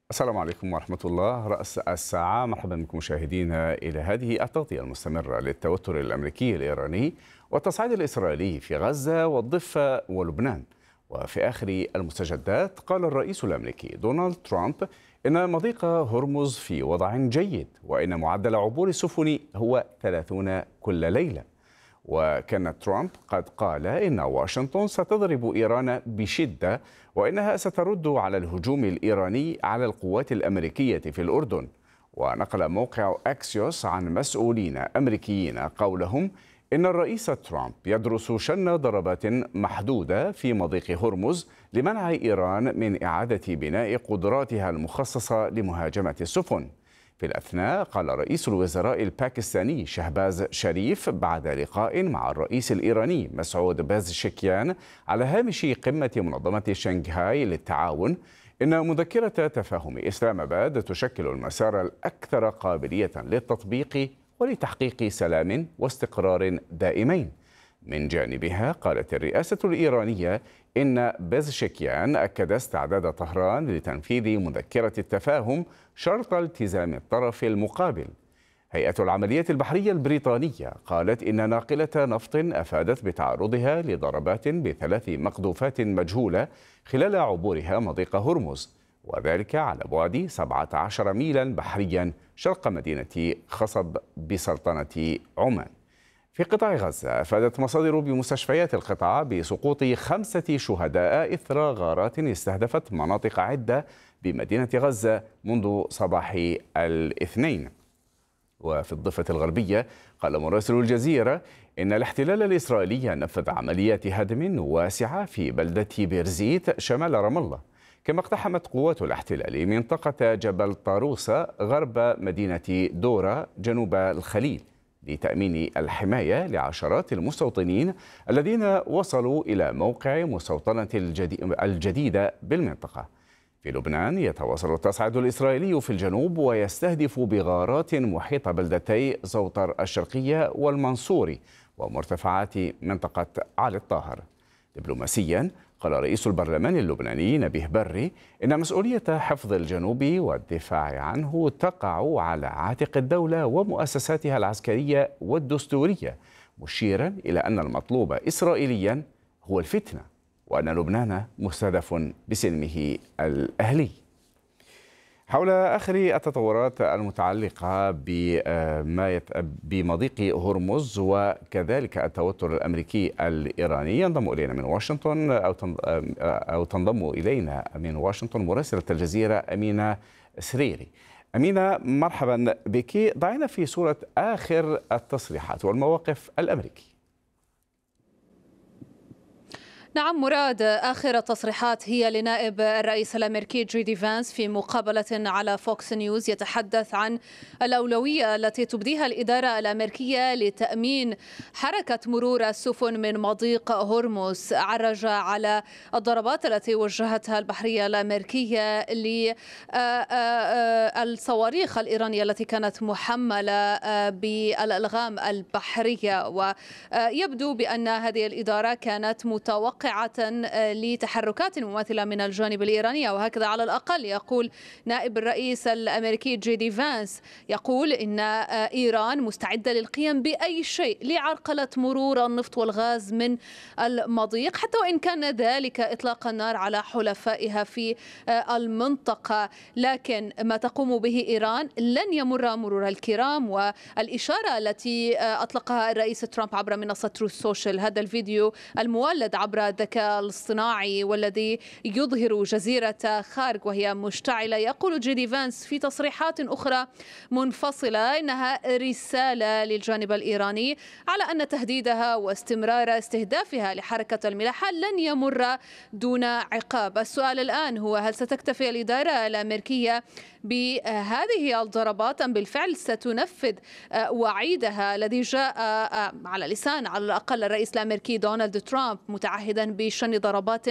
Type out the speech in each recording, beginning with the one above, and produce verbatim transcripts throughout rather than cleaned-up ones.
السلام عليكم ورحمة الله. رأس الساعة، مرحبا بكم مشاهدينا إلى هذه التغطية المستمرة للتوتر الأمريكي الإيراني والتصعيد الإسرائيلي في غزة والضفة ولبنان. وفي آخر المستجدات، قال الرئيس الأمريكي دونالد ترامب إن مضيق هرمز في وضع جيد، وإن معدل عبور السفن هو ثلاثين كل ليلة. وكان ترامب قد قال إن واشنطن ستضرب إيران بشدة، وإنها سترد على الهجوم الإيراني على القوات الأمريكية في الأردن. ونقل موقع أكسيوس عن مسؤولين أمريكيين قولهم إن الرئيس ترامب يدرس شن ضربات محدودة في مضيق هرمز لمنع إيران من إعادة بناء قدراتها المخصصة لمهاجمة السفن. في الأثناء، قال رئيس الوزراء الباكستاني شهباز شريف بعد لقاء مع الرئيس الإيراني مسعود بازشكيان على هامش قمة منظمة شنغهاي للتعاون إن مذكرة تفاهم إسلام آباد تشكل المسار الأكثر قابلية للتطبيق ولتحقيق سلام واستقرار دائمين. من جانبها، قالت الرئاسة الإيرانية إن بازشكيان أكد استعداد طهران لتنفيذ مذكرة التفاهم شرط التزام الطرف المقابل. هيئة العمليات البحرية البريطانية قالت إن ناقلة نفط أفادت بتعرضها لضربات بثلاث مقذوفات مجهولة خلال عبورها مضيق هرمز، وذلك على بعد سبعة عشر ميلا بحريا شرق مدينة خصب بسلطنة عمان. في قطاع غزة، أفادت مصادر بمستشفيات القطاع بسقوط خمسة شهداء إثر غارات استهدفت مناطق عدة بمدينة غزة منذ صباح الاثنين. وفي الضفة الغربية، قال مراسل الجزيرة إن الاحتلال الإسرائيلي نفذ عمليات هدم واسعة في بلدة بيرزيت شمال رام الله، كما اقتحمت قوات الاحتلال منطقة جبل طاروسة غرب مدينة دورة جنوب الخليل لتأمين الحماية لعشرات المستوطنين الذين وصلوا إلى موقع مستوطنة الجديدة بالمنطقة. في لبنان، يتواصل التصعيد الإسرائيلي في الجنوب ويستهدف بغارات محيط بلدتي زوطر الشرقية والمنصوري ومرتفعات منطقة علي الطاهر. دبلوماسيا، قال رئيس البرلمان اللبناني نبيه بري إن مسؤولية حفظ الجنوب والدفاع عنه تقع على عاتق الدولة ومؤسساتها العسكرية والدستورية، مشيرا إلى أن المطلوب إسرائيليا هو الفتنة، وأن لبنان مستهدف بسلمه الأهلي. حول آخر التطورات المتعلقة بما بمضيق هرمز وكذلك التوتر الأمريكي الإيراني، ينضم إلينا من واشنطن أو أو تنضم إلينا من واشنطن مراسلة الجزيرة أمينة سريري. أمينة، مرحبا بك. ضعينا في صورة آخر التصريحات والمواقف الأمريكي. نعم مراد، آخر التصريحات هي لنائب الرئيس الأمريكي جي دي فانس في مقابلة على فوكس نيوز، يتحدث عن الأولوية التي تبديها الإدارة الأمريكية لتأمين حركة مرور السفن من مضيق هرمز. عرج على الضربات التي وجهتها البحرية الأمريكية للصواريخ الإيرانية التي كانت محملة بالألغام البحرية، ويبدو بأن هذه الإدارة كانت متوقعة لتحركات مماثلة من الجانب الإيراني، وهكذا على الأقل يقول نائب الرئيس الأمريكي جي دي فانس. يقول إن إيران مستعدة للقيام بأي شيء لعرقلة مرور النفط والغاز من المضيق، حتى وإن كان ذلك إطلاق النار على حلفائها في المنطقة. لكن ما تقوم به إيران لن يمر مرور الكرام. والإشارة التي أطلقها الرئيس ترامب عبر منصة تروث سوشيال، هذا الفيديو المولد عبر الذكاء الاصطناعي والذي يظهر جزيرة خارج وهي مشتعلة، يقول جي دي فانس في تصريحات أخرى منفصلة إنها رسالة للجانب الإيراني على أن تهديدها واستمرار استهدافها لحركة الملاحة لن يمر دون عقاب. السؤال الآن هو: هل ستكتفي الإدارة الأمريكية بهذه الضربات أم بالفعل ستنفذ وعيدها الذي جاء على لسان على الأقل الرئيس الأمريكي دونالد ترامب متعهدا بشن ضربات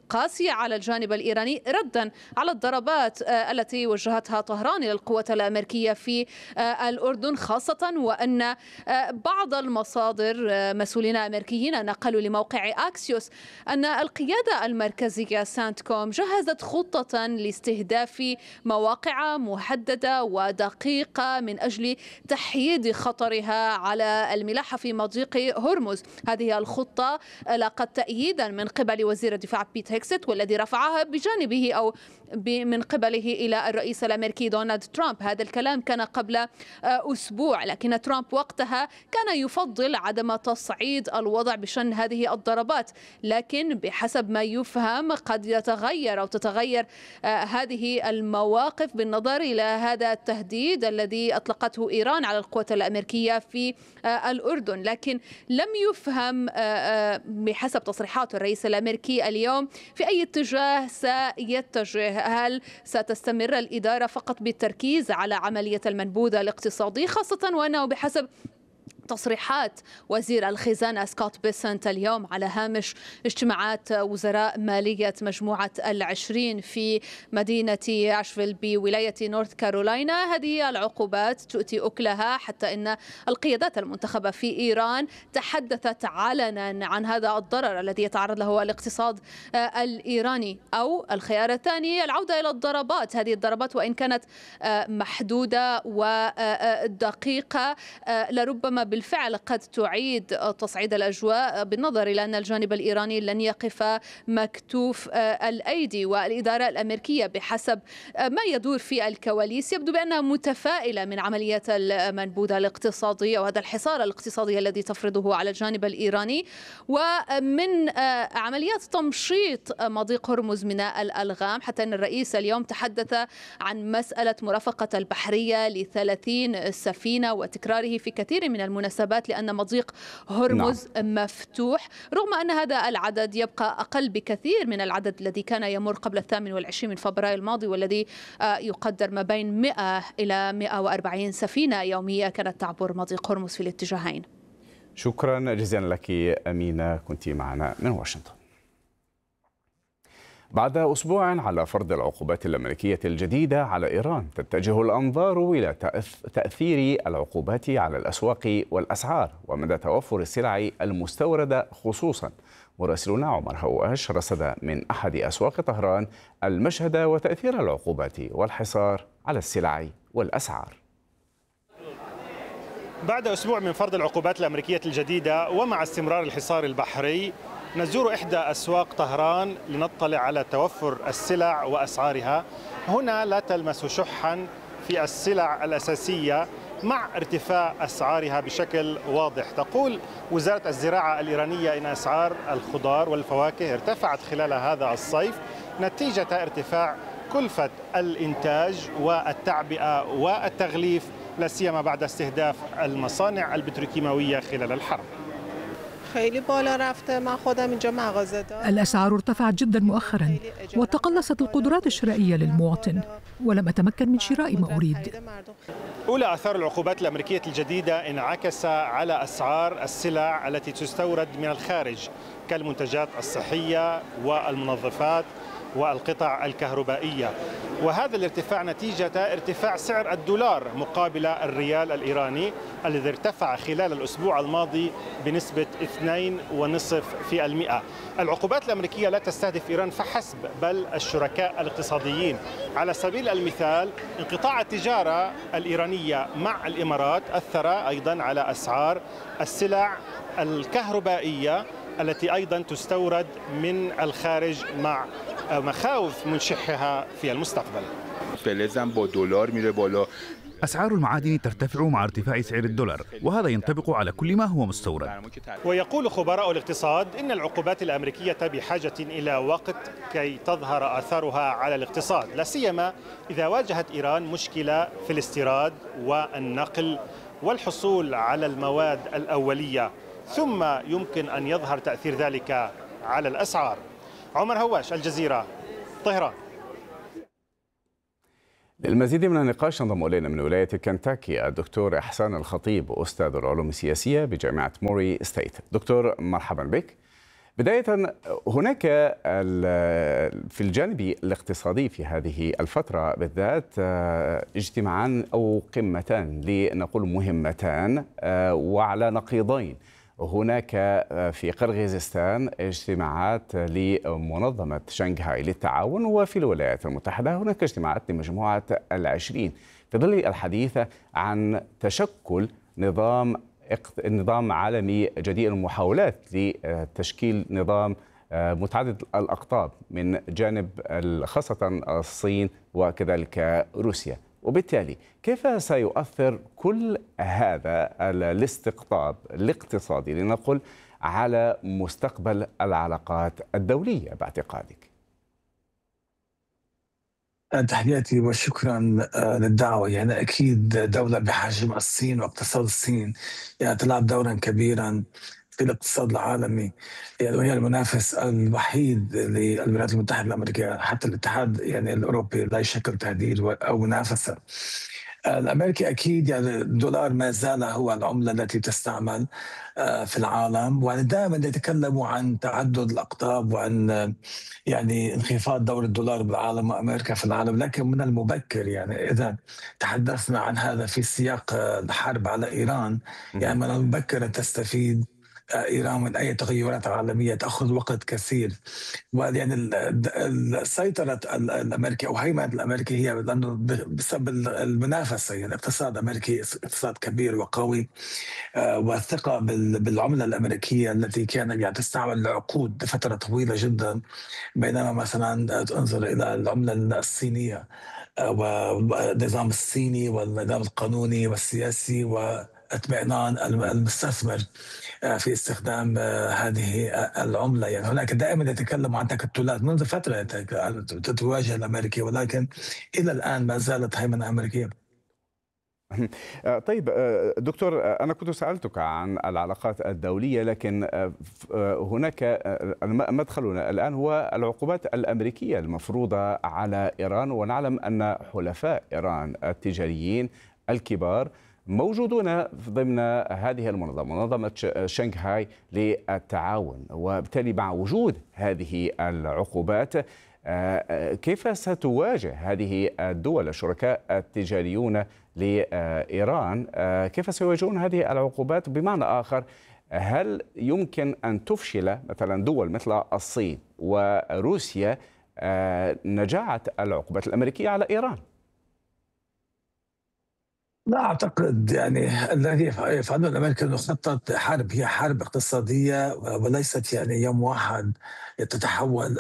قاسية على الجانب الإيراني ردا على الضربات التي وجهتها طهران إلى القوات الأمريكية في الأردن، خاصة وأن بعض المصادر مسؤولين أمريكيين نقلوا لموقع أكسيوس أن القيادة المركزية سانتكوم جهزت خطة لاستهداف مواقع محددة ودقيقة من أجل تحييد خطرها على الملاحة في مضيق هرمز. هذه الخطة لاقت تأييدا من قبل وزير الدفاع بيت هيكست، والذي رفعها بجانبه أو من قبله إلى الرئيس الأمريكي دونالد ترامب. هذا الكلام كان قبل أسبوع، لكن ترامب وقتها كان يفضل عدم تصعيد الوضع بشأن هذه الضربات، لكن بحسب ما يفهم قد يتغير أو تتغير هذه المواقف بالنظر إلى هذا التهديد الذي أطلقته إيران على القوات الأمريكية في الأردن. لكن لم يفهم بحسب تصريحات الرئيس الأمريكي اليوم في أي اتجاه سيتجه. هل ستستمر الإدارة فقط بالتركيز على عملية المنبوذ الاقتصادي، خاصة وأنه بحسب تصريحات وزير الخزانة سكوت بيسنت اليوم على هامش اجتماعات وزراء مالية مجموعة العشرين في مدينة أشفيل بولاية نورث كارولاينا، هذه العقوبات تؤتي أكلها، حتى أن القيادات المنتخبة في إيران تحدثت علنا عن هذا الضرر الذي يتعرض له الاقتصاد الإيراني. أو الخيار الثاني العودة إلى الضربات. هذه الضربات وإن كانت محدودة ودقيقة لربما بالفعل قد تعيد تصعيد الأجواء، بالنظر إلى أن الجانب الإيراني لن يقف مكتوف الأيدي. والإدارة الأمريكية بحسب ما يدور في الكواليس يبدو بأنها متفائلة من عملية المنبوذ الاقتصادية وهذا الحصار الاقتصادي الذي تفرضه على الجانب الإيراني، ومن عمليات تمشيط مضيق هرمز من الألغام، حتى أن الرئيس اليوم تحدث عن مسألة مرافقة البحرية لثلاثين سفينة وتكراره في كثير من المناسبات، لأن مضيق هرمز نعم. مفتوح، رغم أن هذا العدد يبقى أقل بكثير من العدد الذي كان يمر قبل الثامن والعشرين من فبراير الماضي، والذي يقدر ما بين مئة إلى مئة وأربعين سفينة يومية كانت تعبر مضيق هرمز في الاتجاهين. شكرا جزيلا لك أمينة، كنت معنا من واشنطن. بعد أسبوع على فرض العقوبات الأمريكية الجديدة على إيران، تتجه الأنظار إلى تأثير العقوبات على الأسواق والأسعار ومدى توفر السلع المستوردة خصوصا. مراسلنا عمر هواش رصد من أحد أسواق طهران المشهد وتأثير العقوبات والحصار على السلع والأسعار. بعد أسبوع من فرض العقوبات الأمريكية الجديدة ومع استمرار الحصار البحري، نزور إحدى أسواق طهران لنطلع على توفر السلع وأسعارها. هنا لا تلمس شحا في السلع الأساسية مع ارتفاع أسعارها بشكل واضح. تقول وزارة الزراعة الإيرانية إن أسعار الخضار والفواكه ارتفعت خلال هذا الصيف نتيجة ارتفاع كلفة الإنتاج والتعبئة والتغليف، لا سيما بعد استهداف المصانع البتروكيماوية خلال الحرب. الأسعار ارتفعت جدا مؤخرا وتقلصت القدرات الشرائية للمواطن ولم أتمكن من شراء ما أريد. أولى آثار العقوبات الأمريكية الجديدة انعكس على أسعار السلع التي تستورد من الخارج كالمنتجات الصحية والمنظفات والقطع الكهربائية، وهذا الارتفاع نتيجة ارتفاع سعر الدولار مقابل الريال الإيراني الذي ارتفع خلال الأسبوع الماضي بنسبة اثنين فاصلة خمسة بالمئة. العقوبات الأمريكية لا تستهدف إيران فحسب بل الشركاء الاقتصاديين. على سبيل المثال انقطاع التجارة الإيرانية مع الإمارات أثر أيضا على أسعار السلع الكهربائية التي أيضا تستورد من الخارج مع مخاوف من شحها في المستقبل. أسعار المعادن ترتفع مع ارتفاع سعر الدولار، وهذا ينطبق على كل ما هو مستورد. ويقول خبراء الاقتصاد إن العقوبات الأمريكية بحاجة إلى وقت كي تظهر آثارها على الاقتصاد، لا سيما إذا واجهت إيران مشكلة في الاستيراد والنقل والحصول على المواد الأولية، ثم يمكن أن يظهر تأثير ذلك على الأسعار. عمر هواش، الجزيرة، طهران. للمزيد من النقاش انضم إلينا من ولاية كنتاكي الدكتور إحسان الخطيب، أستاذ العلوم السياسية بجامعة موري ستيت. دكتور مرحبا بك. بداية، هناك في الجانب الاقتصادي في هذه الفترة بالذات اجتماعان أو قمتان لنقول مهمتان وعلى نقيضين. هناك في قرغيزستان اجتماعات لمنظمة شنغهاي للتعاون، وفي الولايات المتحدة هناك اجتماعات لمجموعة العشرين في ظل الحديث عن تشكل نظام نظام عالمي جديد، المحاولات لتشكيل نظام متعدد الأقطاب من جانب خاصة الصين وكذلك روسيا. وبالتالي كيف سيؤثر كل هذا الاستقطاب الاقتصادي لنقل على مستقبل العلاقات الدولية باعتقادك؟ تحياتي وشكرا للدعوة. يعني أكيد دولة بحجم الصين واقتصاد الصين يعني تلعب دورا كبيرا في الاقتصاد العالمي، يعني وهي المنافس الوحيد للولايات المتحدة الأمريكية. حتى الاتحاد يعني الأوروبي لا يشكل تهديد أو منافسة. الأمريكي أكيد يعني الدولار ما زال هو العملة التي تستعمل في العالم، ودائما يتكلموا عن تعدد الأقطاب وعن يعني انخفاض دور الدولار بالعالم وأمريكا في العالم. لكن من المبكر يعني إذا تحدثنا عن هذا في سياق الحرب على إيران، يعني من المبكر أن تستفيد إيران من أي تغيرات عالمية تأخذ وقت كثير. ويعني السيطرة الأمريكية أو هيمنة الأمريكية هي لأنه بسبب المنافسة، يعني الاقتصاد الأمريكي اقتصاد كبير وقوي، والثقة بالعملة الأمريكية التي كانت يعني تستعمل لعقود لفترة طويلة جدا، بينما مثلا انظر إلى العملة الصينية والنظام الصيني والنظام القانوني والسياسي واطمئنان المستثمر في استخدام هذه العملة. يعني هناك دائما يتكلم عن تكتلات منذ فترة تتواجه الأمريكي، ولكن إلى الآن ما زالت هيمنة أمريكية. طيب دكتور، أنا كنت سألتك عن العلاقات الدولية، لكن هناك مدخلنا الآن هو العقوبات الأمريكية المفروضة على إيران، ونعلم أن حلفاء إيران التجاريين الكبار موجودون ضمن هذه المنظمة، منظمة شنغهاي للتعاون. وبالتالي مع وجود هذه العقوبات كيف ستواجه هذه الدول الشركاء التجاريون لإيران؟ كيف سيواجهون هذه العقوبات؟ بمعنى آخر، هل يمكن أن تفشل مثلا دول مثل الصين وروسيا نجاعة العقوبات الأمريكية على إيران؟ لا أعتقد. يعني الذي يفعله الأمريكا أنه خطة حرب، هي حرب اقتصادية وليست يعني يوم واحد تتحول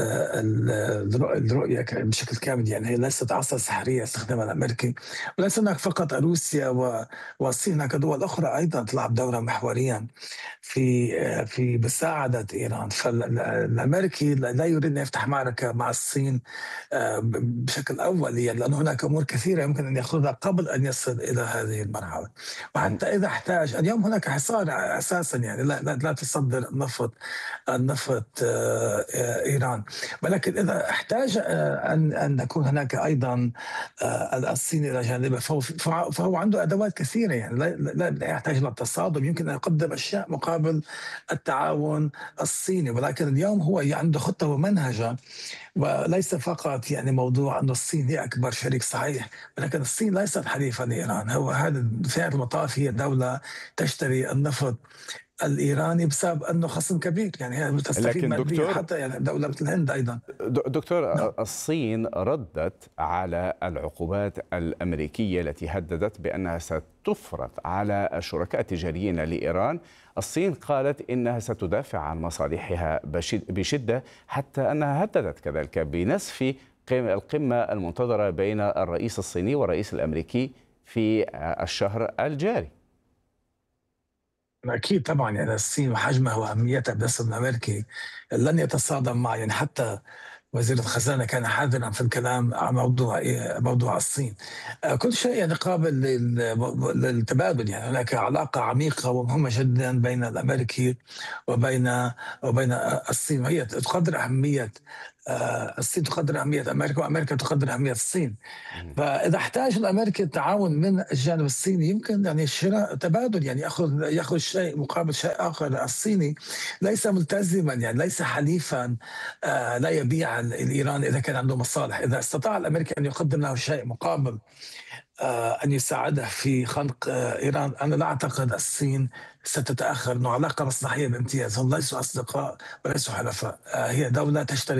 الرؤية بشكل كامل. يعني هي ليست عصا سحرية استخدمها الأمريكي، وليس هناك فقط روسيا والصين، هناك دول أخرى أيضا تلعب دورا محوريا في في مساعدة إيران. فالأمريكي لا يريد أن يفتح معركة مع الصين بشكل أولي، لأن هناك أمور كثيرة يمكن أن يأخذها قبل أن يصل إلى هذه المرحلة. وحتى إذا احتاج، اليوم هناك حصار أساسا، يعني لا, لا, لا تصدر النفط النفط إيران، ولكن إذا احتاج أن أن يكون هناك أيضا الصين إلى جانبه، فهو, فهو عنده أدوات كثيرة. يعني لا, لا يحتاج إلى التصادم، يمكن أن يقدم أشياء مقابل التعاون الصيني. ولكن اليوم هو عنده خطة ومنهجة، وليس فقط يعني موضوع أن الصين هي أكبر شريك صحيح، ولكن الصين ليست حليفة لإيران. هو هذا في نهاية المطاف هي دولة تشتري النفط الإيراني بسبب أنه خصم كبير، يعني هي تستفيد ماديا، حتى يعني دولة مثل الهند أيضا. دكتور، نعم. الصين ردت على العقوبات الأمريكية التي هددت بأنها ستفرض على الشركاء التجاريين لإيران. الصين قالت إنها ستدافع عن مصالحها بشدة، حتى أنها هددت كذلك بنسف القمة المنتظرة بين الرئيس الصيني والرئيس الأمريكي في الشهر الجاري. أكيد طبعا، يعني الصين وحجمها وأهميتها بالنسبة للأمريكي لن يتصادم مع، يعني حتى وزير الخزانة كان حذرا في الكلام عن موضوع موضوع الصين. كل شيء يعني قابل للتبادل، يعني هناك علاقة عميقة ومهمة جدا بين الأمريكي وبين وبين الصين، وهي تقدر أهمية آه، الصين تقدر أهمية أمريكا وأمريكا تقدر أهمية الصين. فإذا احتاج الأمريكي التعاون من الجانب الصيني يمكن يعني شراء تبادل، يعني يأخذ يأخذ شيء مقابل شيء آخر. الصيني ليس ملتزما، يعني ليس حليفا آه، لا يبيع الإيراني إذا كان عنده مصالح. إذا استطاع الأمريكي أن يقدم له شيء مقابل آه، أن يساعده في خنق آه، إيران، أنا لا أعتقد الصين ستتأخر. إنه علاقة مصلحية بامتياز، هم ليسوا أصدقاء وليسوا حلفاء، آه، هي دولة تشتري